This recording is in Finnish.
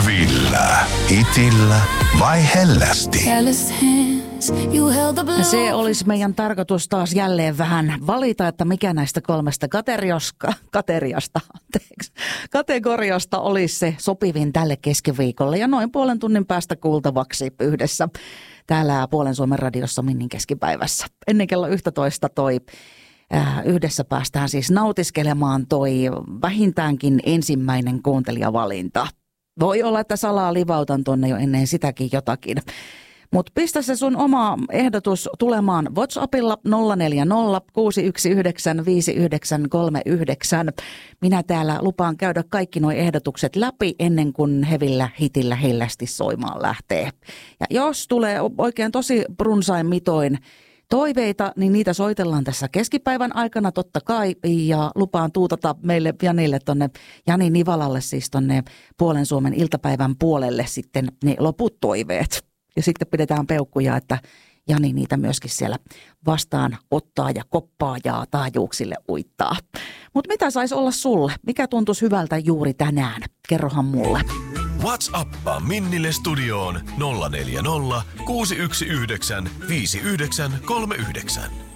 Kevillä, hitillä vai hellästi? Se olisi meidän tarkoitus taas jälleen vähän valita, että mikä näistä kolmesta kategoriasta olisi se sopivin tälle keskiviikolle. Ja noin puolen tunnin päästä kuultavaksi yhdessä täällä Puolen Suomen radiossa Minnin keskipäivässä. Ennen kello 11 yhdessä päästään siis nautiskelemaan vähintäänkin ensimmäinen kuuntelijavalinta. Voi olla, että salaa livautan tonne jo ennen sitäkin jotakin. Mutta pistä se sun oma ehdotus tulemaan WhatsAppilla 040 619 5939. Minä täällä lupaan käydä kaikki nuo ehdotukset läpi ennen kuin Hevillä hitillä hellästi soimaan lähtee. Ja jos tulee oikein tosi runsain mitoin toiveita, niin niitä soitellaan tässä keskipäivän aikana totta kai. Ja lupaan tuutata meille Janille tonne, Jani Nivalalle siis tonne Puolen Suomen iltapäivän puolelle sitten ne loput toiveet. Ja sitten pidetään peukkuja, että Jani niitä myöskin siellä vastaan ottaa ja koppaa ja taajuuksille uittaa. Mutta mitä saisi olla sulle? Mikä tuntuisi hyvältä juuri tänään? Kerrohan mulle. WhatsAppaa Minnille studioon 040 619 5939.